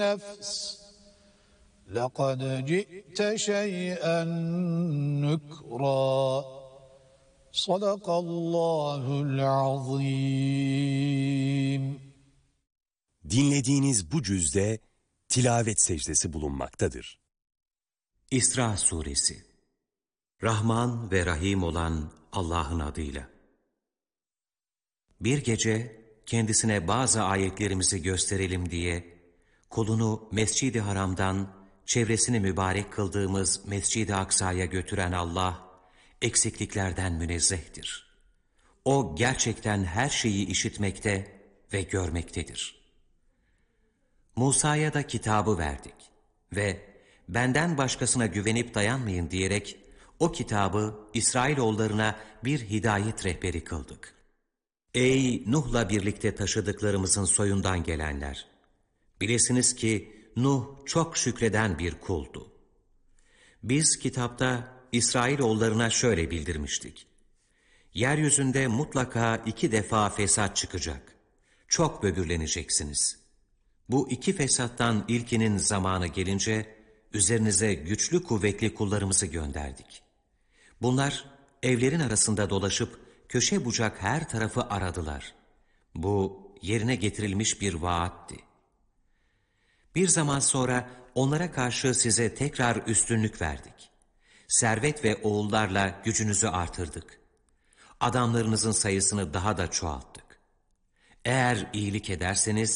نفس لقد جئت شيئا نكرا Sadakallahul azim. Dinlediğiniz bu cüzde tilavet secdesi bulunmaktadır. İsra Suresi. Rahman ve Rahim olan Allah'ın adıyla. Bir gece kendisine bazı ayetlerimizi gösterelim diye kolunu Mescid-i Haram'dan çevresini mübarek kıldığımız Mescid-i Aksa'ya götüren Allah eksikliklerden münezzehtir. O gerçekten her şeyi işitmekte ve görmektedir. Musa'ya da kitabı verdik ve benden başkasına güvenip dayanmayın diyerek o kitabı İsrailoğullarına bir hidayet rehberi kıldık. Ey Nuh'la birlikte taşıdıklarımızın soyundan gelenler! Bilesiniz ki Nuh çok şükreden bir kuldu. Biz kitapta İsrailoğullarına şöyle bildirmiştik. Yeryüzünde mutlaka 2 defa fesat çıkacak. Çok böbürleneceksiniz. Bu 2 fesattan ilkinin zamanı gelince üzerinize güçlü kuvvetli kullarımızı gönderdik. Bunlar evlerin arasında dolaşıp köşe bucak her tarafı aradılar. Bu yerine getirilmiş bir vaatti. Bir zaman sonra onlara karşı size tekrar üstünlük verdik. Servet ve oğullarla gücünüzü artırdık. Adamlarınızın sayısını daha da çoğalttık. Eğer iyilik ederseniz